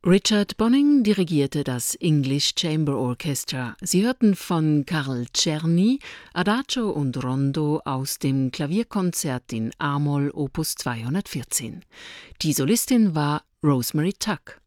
Richard Bonning dirigierte das English Chamber Orchestra. Sie hörten von Karl Czerny Adagio und Rondo aus dem Klavierkonzert in A-Moll Opus 214. Die Solistin war Rosemary Tuck.